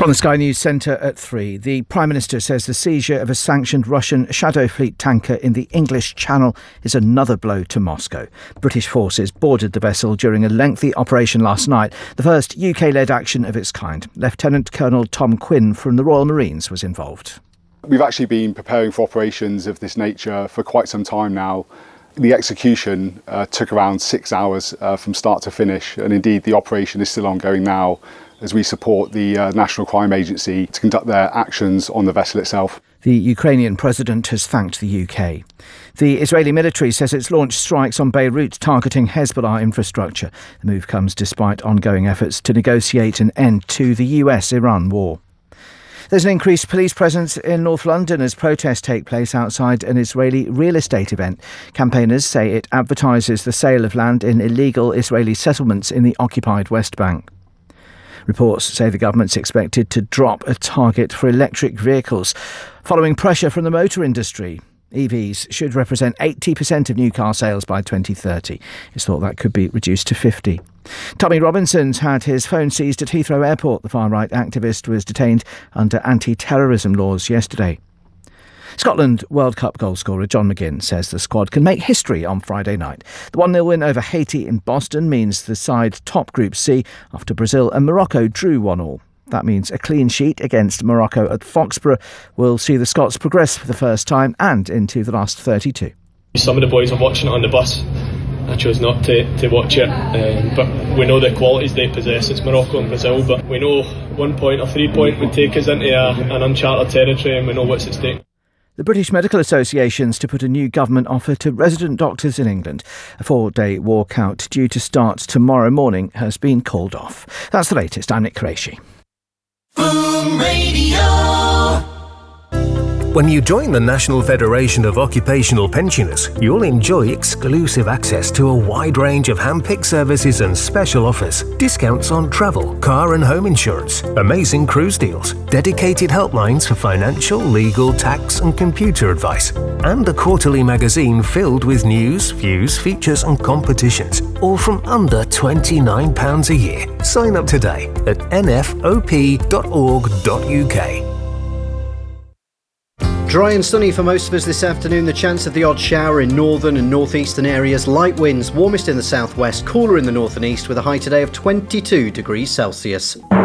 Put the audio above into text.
From the Sky News Centre at 3, the Prime Minister says the seizure of a sanctioned Russian Shadow Fleet tanker in the English Channel is another blow to Moscow. British forces boarded the vessel during a lengthy operation last night, the first UK-led action of its kind. Lieutenant Colonel Tom Quinn from the Royal Marines was involved. We've actually been preparing for operations of this nature for quite some time now. The execution took around 6 hours from start to finish, and indeed the operation is still ongoing now as we support the National Crime Agency to conduct their actions on the vessel itself. The Ukrainian president has thanked the UK. The Israeli military says it's launched strikes on Beirut targeting Hezbollah infrastructure. The move comes despite ongoing efforts to negotiate an end to the US-Iran war. There's an increased police presence in North London as protests take place outside an Israeli real estate event. Campaigners say it advertises the sale of land in illegal Israeli settlements in the occupied West Bank. Reports say the government's expected to drop a target for electric vehicles, following pressure from the motor industry. EVs should represent 80% of new car sales by 2030. It's thought that could be reduced to 50%. Tommy Robinson's had his phone seized at Heathrow Airport. The far-right activist was detained under anti-terrorism laws yesterday. Scotland World Cup goalscorer John McGinn says the squad can make history on Friday night. The 1-0 win over Haiti in Boston means the side top Group C after Brazil and Morocco drew 1-1. That means a clean sheet against Morocco at Foxborough will see the Scots progress for the first time and into the last 32. Some of the boys were watching it on the bus. I chose not to watch it, but we know the qualities they possess. It's Morocco and Brazil, but we know 1 point or 3 point would take us into an uncharted territory, and we know what's at stake. The British Medical Association's to put a new government offer to resident doctors in England. A 4-day walkout due to start tomorrow morning has been called off. That's the latest. I'm Nick Qureshi. Boom Radio. When you join the National Federation of Occupational Pensioners, you'll enjoy exclusive access to a wide range of hand-picked services and special offers, discounts on travel, car and home insurance, amazing cruise deals, dedicated helplines for financial, legal, tax and computer advice, and a quarterly magazine filled with news, views, features and competitions, all from under £29 a year. Sign up today at nfop.org.uk. Dry and sunny for most of us this afternoon. The chance of the odd shower in northern and northeastern areas. Light winds, warmest in the southwest, cooler in the north and east with a high today of 22 degrees Celsius.